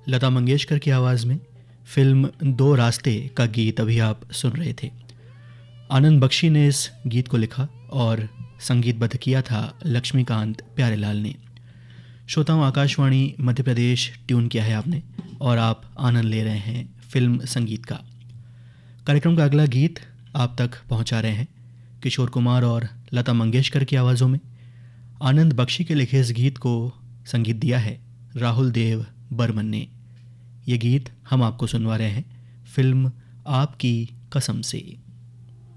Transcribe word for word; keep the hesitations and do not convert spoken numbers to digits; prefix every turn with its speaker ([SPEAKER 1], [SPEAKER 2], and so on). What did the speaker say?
[SPEAKER 1] लता मंगेशकर की आवाज़ में फिल्म दो रास्ते का गीत अभी आप सुन रहे थे। आनंद बख्शी ने इस गीत को लिखा और संगीतबद्ध किया था लक्ष्मीकांत प्यारेलाल ने। श्रोताओं, आकाशवाणी मध्य प्रदेश ट्यून किया है आपने और आप आनंद ले रहे हैं फिल्म संगीत का। कार्यक्रम का अगला गीत आप तक पहुंचा रहे हैं किशोर कुमार और लता मंगेशकर की आवाज़ों में। आनंद बख्शी के लिखे इस गीत को संगीत दिया है राहुल देव बर्मन ने। ये गीत हम आपको सुनवा रहे हैं फिल्म आपकी कसम से।